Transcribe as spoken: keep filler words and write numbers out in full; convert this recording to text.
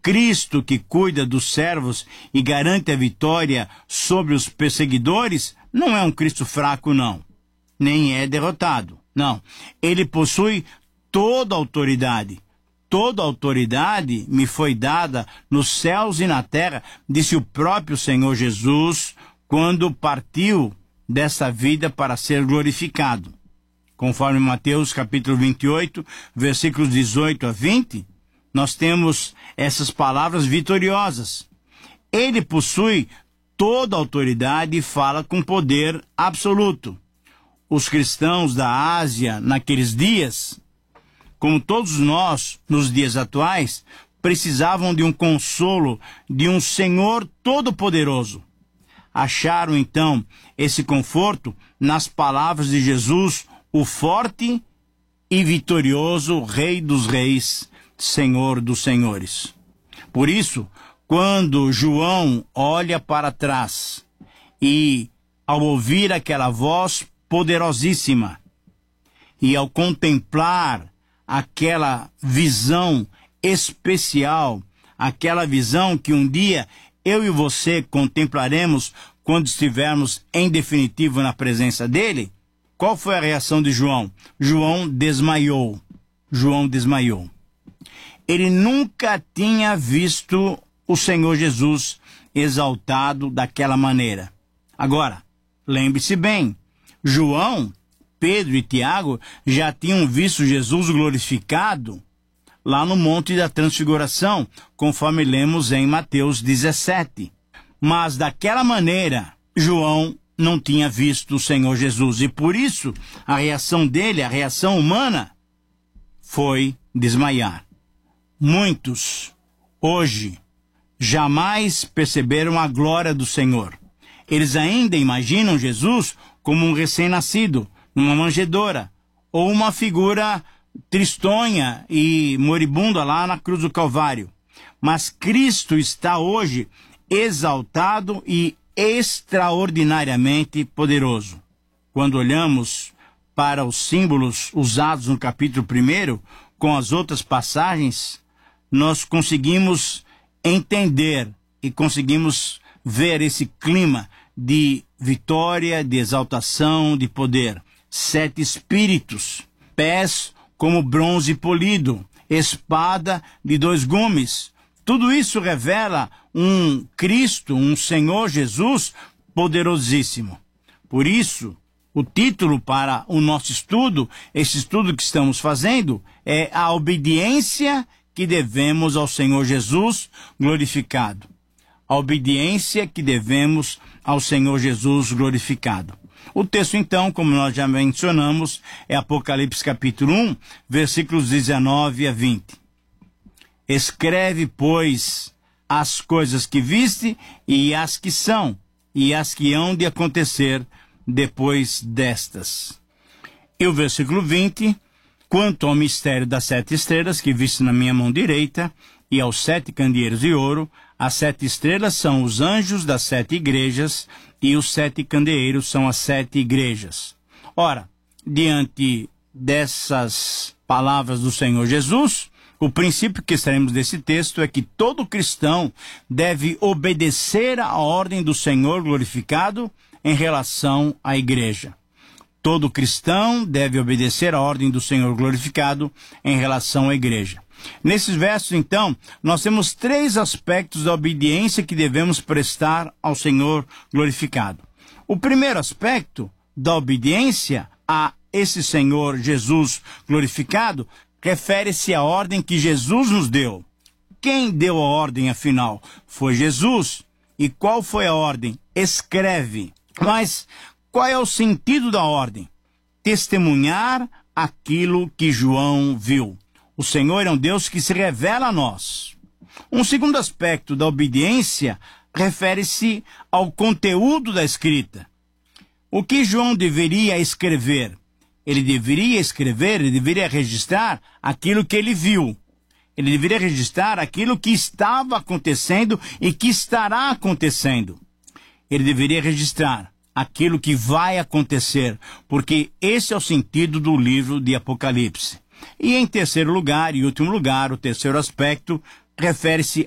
Cristo que cuida dos servos e garante a vitória sobre os perseguidores não é um Cristo fraco, não. Nem é derrotado. Não. Ele possui toda a autoridade. Toda a autoridade me foi dada nos céus e na terra, disse o próprio Senhor Jesus, quando partiu dessa vida para ser glorificado. Conforme Mateus capítulo vinte e oito, versículos dezoito a vinte, nós temos essas palavras vitoriosas. Ele possui toda a autoridade e fala com poder absoluto. Os cristãos da Ásia, naqueles dias, como todos nós, nos dias atuais, precisavam de um consolo, de um Senhor Todo-Poderoso. Acharam, então, esse conforto nas palavras de Jesus, o forte e vitorioso Rei dos Reis, Senhor dos Senhores. Por isso, quando João olha para trás e, ao ouvir aquela voz poderosíssima e ao contemplar aquela visão especial, aquela visão que um dia eu e você contemplaremos quando estivermos em definitivo na presença dele, qual foi a reação de João? João desmaiou. João desmaiou. Ele nunca tinha visto o Senhor Jesus exaltado daquela maneira. Agora, lembre-se bem, João, Pedro e Tiago já tinham visto Jesus glorificado lá no Monte da Transfiguração, conforme lemos em Mateus dezessete. Mas daquela maneira, João não tinha visto o Senhor Jesus, e por isso a reação dele, a reação humana, foi desmaiar. Muitos, hoje, jamais perceberam a glória do Senhor. Eles ainda imaginam Jesus como um recém-nascido, numa manjedoura, ou uma figura tristonha e moribunda lá na cruz do Calvário. Mas Cristo está hoje exaltado e extraordinariamente poderoso. Quando olhamos para os símbolos usados no capítulo primeiro, com as outras passagens, nós conseguimos entender e conseguimos ver esse clima de vitória, de exaltação, de poder. Sete espíritos, pés como bronze polido, espada de dois gumes. Tudo isso revela um Cristo, um Senhor Jesus poderosíssimo. Por isso, o título para o nosso estudo, esse estudo que estamos fazendo, é a obediência que devemos ao Senhor Jesus glorificado. A obediência que devemos ao Senhor Jesus glorificado. O texto, então, como nós já mencionamos, é Apocalipse capítulo um, versículos dezenove a vinte. Escreve, pois, as coisas que viste e as que são, e as que hão de acontecer depois destas. E o versículo vinte, quanto ao mistério das sete estrelas que viste na minha mão direita, e aos sete candeeiros de ouro, as sete estrelas são os anjos das sete igrejas, e os sete candeeiros são as sete igrejas. Ora, diante dessas palavras do Senhor Jesus, o princípio que extraímos desse texto é que todo cristão deve obedecer à ordem do Senhor glorificado em relação à igreja. Todo cristão deve obedecer à ordem do Senhor glorificado em relação à igreja. Nesses versos, então, nós temos três aspectos da obediência que devemos prestar ao Senhor glorificado. O primeiro aspecto da obediência a esse Senhor Jesus glorificado refere-se à ordem que Jesus nos deu. Quem deu a ordem, afinal? Foi Jesus. E qual foi a ordem? Escreve. Mas qual é o sentido da ordem? Testemunhar aquilo que João viu. O Senhor é um Deus que se revela a nós. Um segundo aspecto da obediência refere-se ao conteúdo da escrita. O que João deveria escrever? Ele deveria escrever, ele deveria registrar aquilo que ele viu. Ele deveria registrar aquilo que estava acontecendo e que estará acontecendo. Ele deveria registrar aquilo que vai acontecer, porque esse é o sentido do livro de Apocalipse. E em terceiro lugar e último lugar, o terceiro aspecto refere-se